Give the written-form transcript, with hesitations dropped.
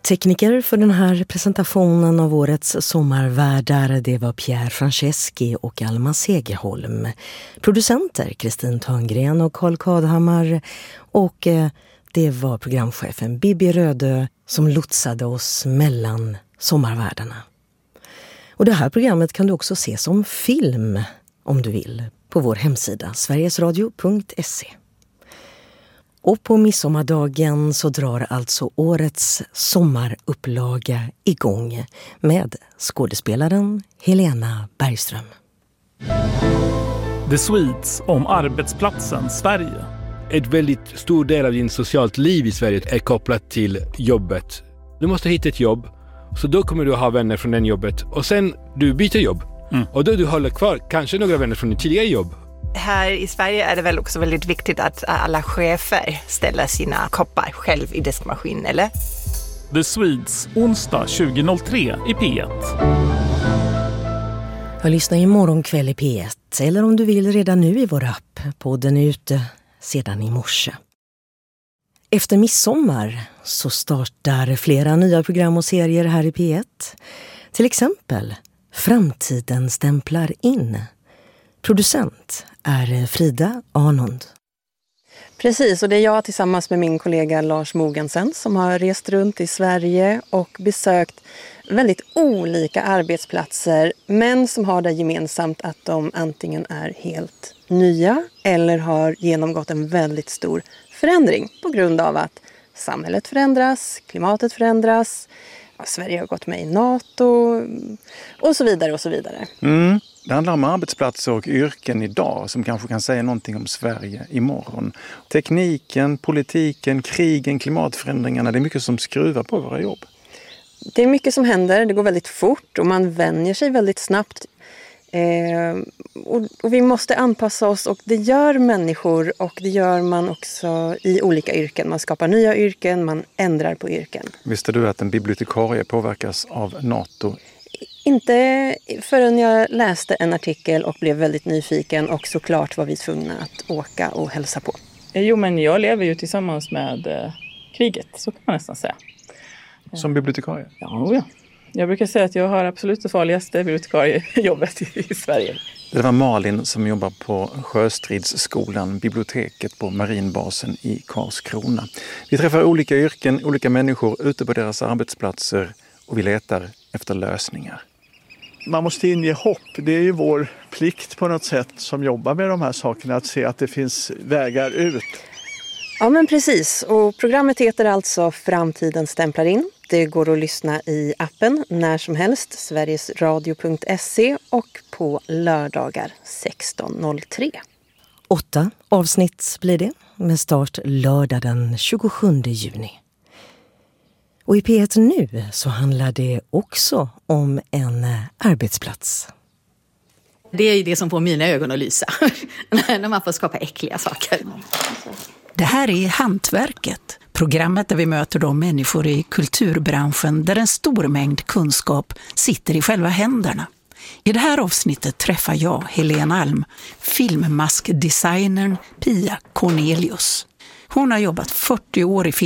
Tekniker för den här presentationen av årets sommarvärdar, det var Pierre Franceschi och Alma Segerholm. Producenter Kristin Törngren och Carl Kadhammar, och det var programchefen Bibi Rödö som lotsade oss mellan sommarvärdarna. Och det här programmet kan du också se som film om du vill på vår hemsida sverigesradio.se. Och på midsommardagen så drar alltså årets sommarupplaga igång med skådespelaren Helena Bergström. The Swedes om arbetsplatsen Sverige. Ett väldigt stor del av din socialt liv i Sverige är kopplat till jobbet. Du måste hitta ett jobb, så då kommer du ha vänner från den jobbet. Och sen du byter jobb. Och då du håller kvar kanske några vänner från ditt tidigare jobb. Här i Sverige är det väl också väldigt viktigt att alla chefer ställer sina koppar själv i diskmaskin, eller? The Swedes, onsdag 2003 i P1. Jag lyssnar imorgon kväll i P1, eller om du vill redan nu i vår app. Podden är ute sedan i morse. Efter midsommar så startar flera nya program och serier här i P1. Till exempel Framtiden stämplar in. Producent är Frida Arnond. Precis, och det är jag tillsammans med min kollega Lars Mogensen som har rest runt i Sverige och besökt väldigt olika arbetsplatser, men som har det gemensamt att de antingen är helt nya eller har genomgått en väldigt stor förändring på grund av att samhället förändras, klimatet förändras, Sverige har gått med i NATO och så vidare och så vidare. Det handlar om arbetsplatser och yrken idag som kanske kan säga någonting om Sverige imorgon. Tekniken, politiken, krigen, klimatförändringarna, det är mycket som skruvar på våra jobb. Det är mycket som händer, det går väldigt fort och man vänjer sig väldigt snabbt. Och vi måste anpassa oss, och det gör människor, och det gör man också i olika yrken. Man skapar nya yrken, man ändrar på yrken. Visste du att en bibliotekarie påverkas av NATO? Inte förrän jag läste en artikel och blev väldigt nyfiken, och såklart var vi tvungna att åka och hälsa på. Jo, men jag lever ju tillsammans med kriget, så kan man nästan säga. Som bibliotekarie? Ja. Jag brukar säga att jag har absolut det farligaste bibliotekariejobbet i Sverige. Det var Malin som jobbar på Sjöstridsskolan, biblioteket på marinbasen i Karlskrona. Vi träffar olika yrken, olika människor ute på deras arbetsplatser, och vi letar efter lösningar. Man måste inge hopp. Det är ju vår plikt på något sätt som jobbar med de här sakerna, att se att det finns vägar ut. Ja, men precis. Och programmet heter alltså Framtiden stämplar in. Det går att lyssna i appen när som helst, sverigesradio.se, och på lördagar 16.03. 8 avsnitt blir det, med start lördag den 27 juni. Och i P1 nu så handlar det också om en arbetsplats. Det är ju det som får mina ögon att lysa, när man får skapa äckliga saker. Det här är Hantverket, programmet där vi möter de människor i kulturbranschen där en stor mängd kunskap sitter i själva händerna. I det här avsnittet träffar jag, Helena Alm, filmmaskdesignern Pia Cornelius. Hon har jobbat 40 år i film.